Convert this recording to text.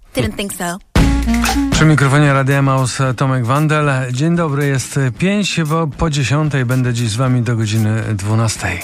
Didn't think so. Przy mikrofonie Radia Maus Tomek Wandel. Dzień dobry, jest 5 po 10. Będę dziś z wami do godziny 12.